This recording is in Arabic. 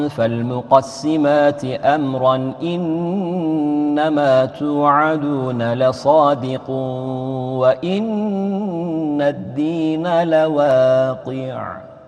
فالمقسمات أمرا إنما توعدون لصادق وإن الدين لواقع